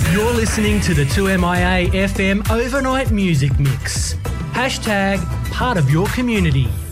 You're listening to the 2MIA FM Overnight Music Mix. Hashtag part of your community.